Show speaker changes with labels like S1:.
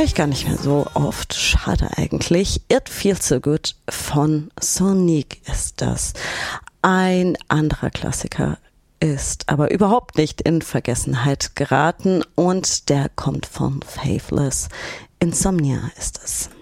S1: höre ich gar nicht mehr so oft. Schade eigentlich. It Feels So Good von Sonique ist das. Ein anderer Klassiker ist aber überhaupt nicht in Vergessenheit geraten und der kommt von Faithless. Insomnia ist es.